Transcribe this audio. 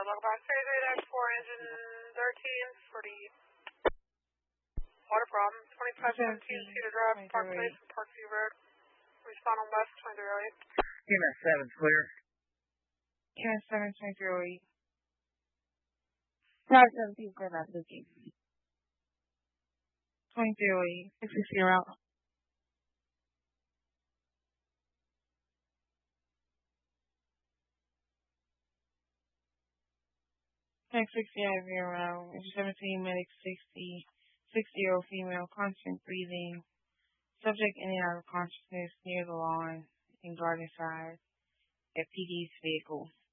welcome back. 33-4 engine 13 for the water problem. 2517 Cedar Drive, Park Place, Parkview Road. Respond on West 2308. QMS 7's clear. QMS 7 2308. Tower 17 clear by Booking. 2308. 660 route. Next 60 Avenue route. 17 medic 60 female, constant breathing. Subject in and out of consciousness near the lawn in garden side at PD's vehicle.